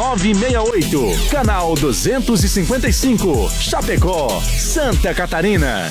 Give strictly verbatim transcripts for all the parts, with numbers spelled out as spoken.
nove seis oito, canal duzentos e cinquenta e cinco, Chapecó, Santa Catarina.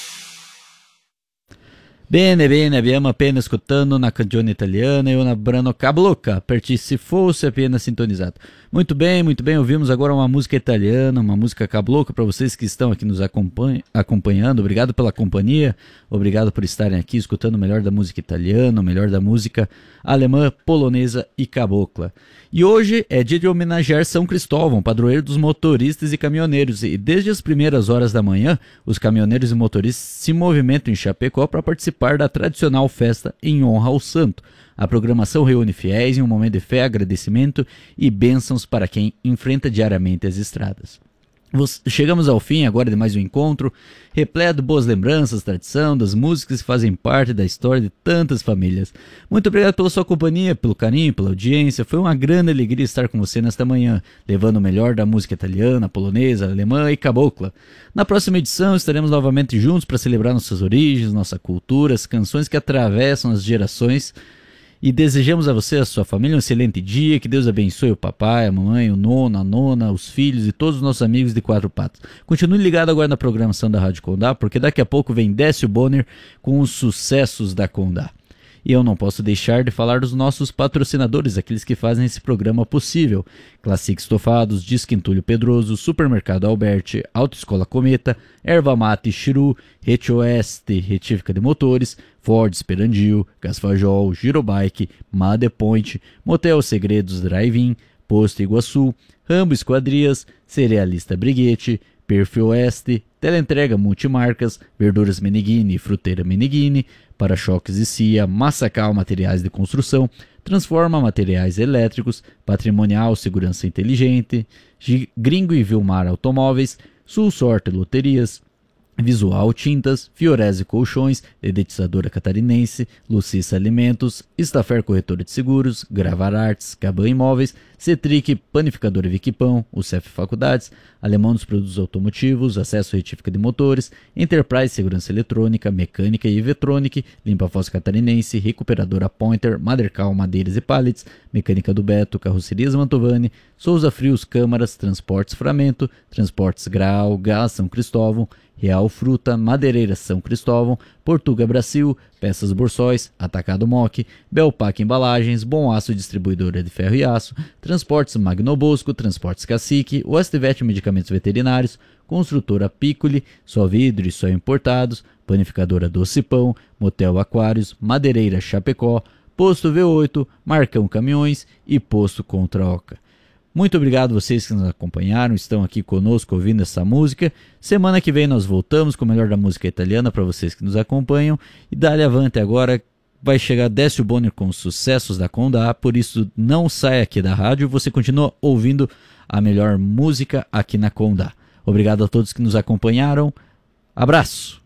Bene, bene, abbiamo appena ascoltando una canzone italiana e una brano cabocla, per chi se fosse apenas sintonizado. Muito bem, muito bem, ouvimos agora uma música italiana, uma música cabocla para vocês que estão aqui nos acompanha, acompanhando. Obrigado pela companhia, obrigado por estarem aqui escutando o melhor da música italiana, o melhor da música alemã, polonesa e cabocla. E hoje é dia de homenagear São Cristóvão, padroeiro dos motoristas e caminhoneiros. E desde as primeiras horas da manhã, os caminhoneiros e motoristas se movimentam em Chapecó para participar da tradicional festa em honra ao santo. A programação reúne fiéis em um momento de fé, agradecimento e bênçãos para quem enfrenta diariamente as estradas. Chegamos ao fim agora de mais um encontro, repleto de boas lembranças, tradição, das músicas que fazem parte da história de tantas famílias. Muito obrigado pela sua companhia, pelo carinho, pela audiência. Foi uma grande alegria estar com você nesta manhã, levando o melhor da música italiana, polonesa, alemã e cabocla. Na próxima edição estaremos novamente juntos para celebrar nossas origens, nossa cultura, as canções que atravessam as gerações. E desejamos a você e a sua família um excelente dia, que Deus abençoe o papai, a mamãe, o nono, a nona, os filhos e todos os nossos amigos de quatro patas. Continue ligado agora na programação da Rádio Condá, porque daqui a pouco vem Décio Bonner com os sucessos da Condá. E eu não posso deixar de falar dos nossos patrocinadores, aqueles que fazem esse programa possível. Classic Estofados, Disque Entulho Pedroso, Supermercado Alberti, Autoescola Cometa, Erva Mate Chiru, Rete Oeste, Retífica de Motores, Ford Esperandio, Gasfajol, Girobike, Madepoint, Motel Segredos Drive-In, Posto Iguaçu, Rambo Esquadrias, Cerealista Briguete, Perfil Oeste, Teleentrega Multimarcas, Verduras Meneghini e Fruteira Meneghini, Para-choques e C I A, Massacal Materiais de Construção, Transforma Materiais Elétricos, Patrimonial Segurança Inteligente, Gringo e Vilmar Automóveis, Sul Sorte Loterias, Visual Tintas, Fiorese Colchões, Dedetizadora Catarinense, Lucissa Alimentos, Estafer Corretora de Seguros, Gravar Artes, Caban Imóveis, Cetric, Panificadora Viquipão, U C F Faculdades, Alemão dos Produtos Automotivos, Acesso Retífica de Motores, Enterprise Segurança Eletrônica, Mecânica e Evetronic, Limpa Foz Catarinense, Recuperadora Pointer, Madercal Madeiras e Pallets, Mecânica do Beto, Carrocerias Mantovani, Souza Frios Câmaras, Transportes Framento, Transportes Graal, Gás São Cristóvão, Real Fruta, Madeireira São Cristóvão, Portuga Brasil, Peças Borsóis, Atacado Moc, Belpac Embalagens, Bom Aço Distribuidora de Ferro e Aço, Transportes Magnobosco, Transportes Cacique, Westvet Medicamentos Veterinários, Construtora Piccoli, Só Vidro e Só Importados, Panificadora Doce Pão, Motel Aquários, Madeireira Chapecó, Posto V oito, Marcão Caminhões e Posto Contra Oca. Muito obrigado a vocês que nos acompanharam, estão aqui conosco ouvindo essa música. Semana que vem nós voltamos com o melhor da música italiana para vocês que nos acompanham. E dali avante agora vai chegar Décio Bonner com os sucessos da Condá, por isso não saia aqui da rádio, você continua ouvindo a melhor música aqui na Condá. Obrigado a todos que nos acompanharam, abraço!